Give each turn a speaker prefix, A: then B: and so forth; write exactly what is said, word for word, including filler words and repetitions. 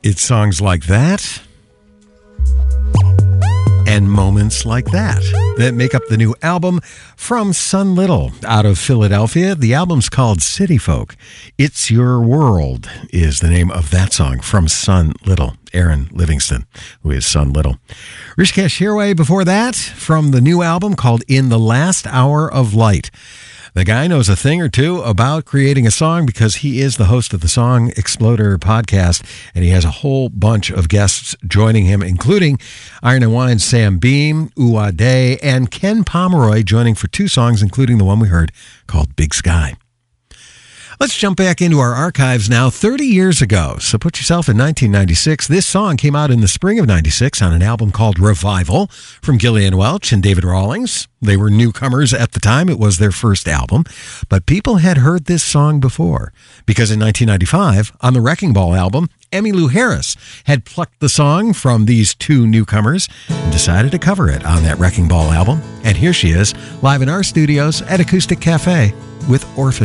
A: It's songs like that and moments like that that make up the new album from Sun Little out of Philadelphia. The album's called City Folk. It's Your World is the name of that song from Sun Little. Aaron Livingston, who is Sun Little. Rishikesh Hirway before that from the new album called In the Last Hour of Light. The guy knows a thing or two about creating a song because he is the host of the Song Exploder podcast, and he has a whole bunch of guests joining him, including Iron and Wine's Sam Beam, Uwade, and Ken Pomeroy joining for two songs, including the one we heard called Big Sky. Let's jump back into our archives now, thirty years ago. So put yourself in nineteen ninety-six. This song came out in the spring of ninety-six on an album called Revival from Gillian Welch and David Rawlings. They were newcomers at the time. It was their first album. But people had heard this song before because in nineteen ninety-five, on the Wrecking Ball album, Emmylou Harris had plucked the song from these two newcomers and decided to cover it on that Wrecking Ball album. And here she is, live in our studios at Acoustic Cafe with Orphan.